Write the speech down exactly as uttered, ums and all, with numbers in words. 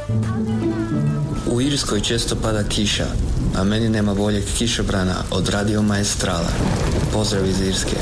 U Irskoj često pada kiša, a meni nema boljeg kišobrana od Radio Maestrala. Pozdrav iz Irske.